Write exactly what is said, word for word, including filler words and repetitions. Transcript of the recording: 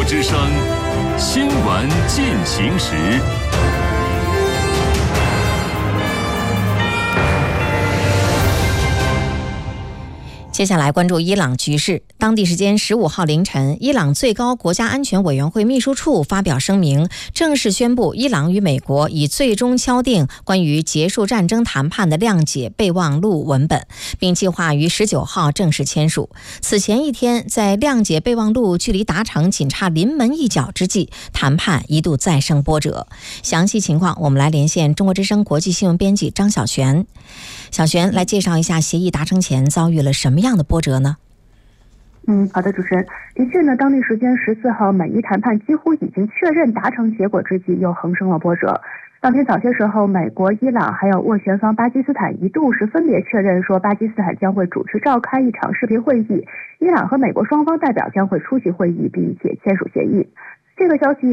之声新闻进行时。 接下来关注伊朗局势。当地时间十五号凌晨，伊朗最高国家安全委员会秘书处发表声明，正式宣布伊朗与美国已最终敲定关于结束战争谈判的谅解备忘录文本，并计划于十九号正式签署。此前一天，在谅解备忘录距离达成仅差临门一脚之际，谈判一度再生波折。详细情况，我们来连线中国之声国际新闻编辑张小璇。小璇来介绍一下协议达成前遭遇了什么样的波折呢？ 嗯，好的，主持人。的确呢，当地时间十四号，美伊谈判几乎已经确认达成结果之际，又横生了波折。当天早些时候，美国、伊朗还有斡旋方巴基斯坦一度是分别确认说，巴基斯坦将会主持召开一场视频会议，伊朗和美国双方代表将会出席会议，并且签署协议。这个消息